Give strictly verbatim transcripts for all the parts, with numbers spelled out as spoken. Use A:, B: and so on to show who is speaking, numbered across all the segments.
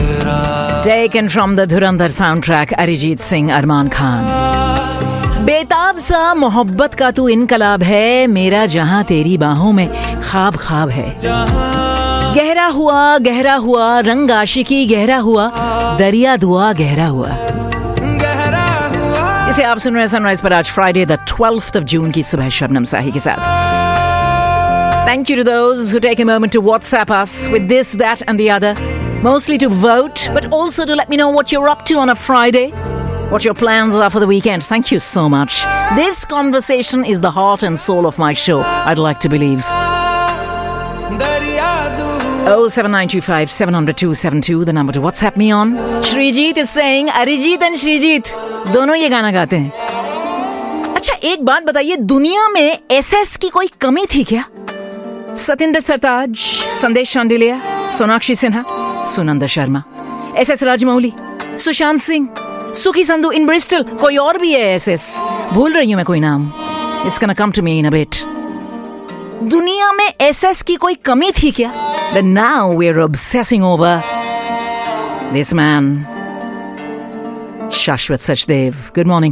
A: Taken from the Dhurandhar soundtrack, Arijit Singh, Arman Khan. बेताब सा मोहब्बत का तू इनकलाब है, मेरा जहां तेरी बाहों में ख्वाब ख्वाब है. गहरा हुआ गहरा हुआ रंग आशिकी गहरा हुआ, दरिया दुआ गहरा हुआ. इसे आप सुन रहे हैं सनराइज पर आज Friday the twelfth of June की सुबह शबनम साही के साथ. Thank you to those who take a moment to WhatsApp us with this, that and the other. Mostly to vote, but also to let me know what you're up to on a Friday. What your plans are for the weekend. Thank you so much. This conversation is the heart and soul of my show, I'd like to believe. oh seven nine two five seven zero zero two seven two, the number to WhatsApp me on. Shrijit is saying, Arijit and Shrijit दोनों ये गाना गाते हैं. अच्छा एक बात बताइए, दुनिया में एसएस की कोई कमी थी क्या? सतिंदर सरताज, संदेश शांडिलिया, सोनाक्षी सिन्हा, सुनंदा शर्मा, एस एस राजमौली, सुशांत सिंह, सुखी संधू इन ब्रिस्टल, कोई और भी है एसएस, भूल रही हूं मैं कोई नाम. It's gonna come to me in a bit. दुनिया में एसएस की कोई कमी थी क्या? But now we're obsessing over this man, Shashwat Sachdev. Good morning.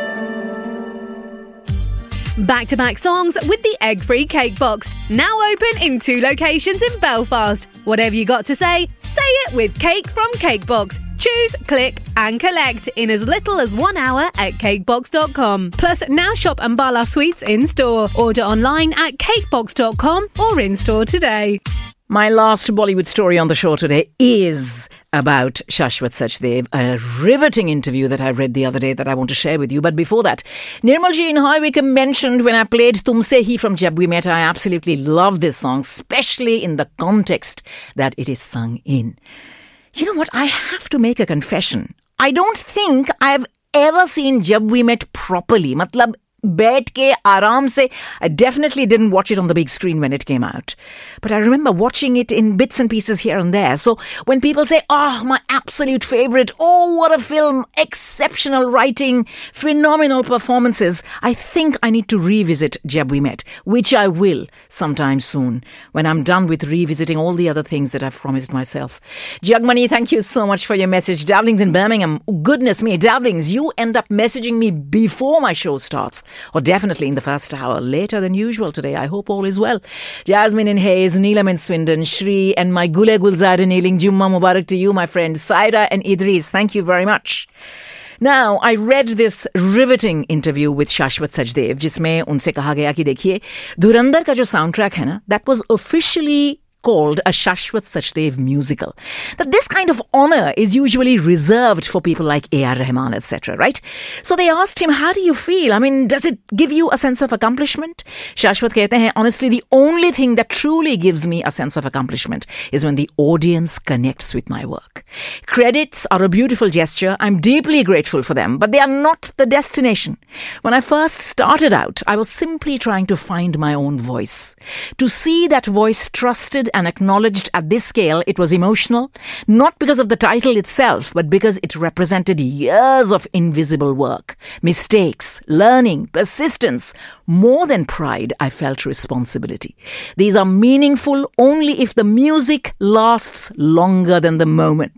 B: Back-to-back songs with the egg-free cake box. Now open in two locations in Belfast. Whatever you got to say, say it with Cake from Cakebox. Choose, click and collect in as little as one hour at cakebox dot com. Plus, now shop Ambala Sweets in-store. Order online at cakebox dot com or in-store today.
A: My last Bollywood story on the show today is about Shashwat Sachdev, a riveting interview that I read the other day that I want to share with you. But before that, Nirmal ji in High Wycombe mentioned when I played Tumse Hi from Jab We Met, I absolutely love this song, especially in the context that it is sung in. You know what? I have to make a confession. I don't think I've ever seen Jab We Met properly. Matlab, बैठ के आराम से. I definitely didn't watch it on the big screen when it came out. But I remember watching it in bits and pieces here and there. So when people say, oh, my absolute favorite, oh, what a film, exceptional writing, phenomenal performances, I think I need to revisit Jab We Met, which I will sometime soon when I'm done with revisiting all the other things that I've promised myself. Jagmani, thank you so much for your message. Davlings in Birmingham. Goodness me, Davlings, you end up messaging me before my show starts. Or definitely in the first hour, later than usual today. I hope all is well. Jasmine in Hayes, Neelam in Swindon, Shri and my Gule Gulzar in Ealing. Jumma Mubarak to you, my friend. Saira and Idris, thank you very much. Now, I read this riveting interview with Shashwat Sachdev, जिसमें उनसे कहा गया कि देखिए, धुरंधर का जो soundtrack है ना, that was officially called a Shashwat Sachdev musical. That this kind of honor is usually reserved for people like A R Rahman, et cetera, right? So they asked him, how do you feel? I mean, does it give you a sense of accomplishment? Shashwat कहते हैं, honestly, the only thing that truly gives me a sense of accomplishment is when the audience connects with my work. Credits are a beautiful gesture. I'm deeply grateful for them, but they are not the destination. When I first started out, I was simply trying to find my own voice. To see that voice trusted and acknowledged at this scale, it was emotional, not because of the title itself, but because it represented years of invisible work, mistakes, learning, persistence. More than pride, I felt responsibility. These are meaningful only if the music lasts longer than the moment.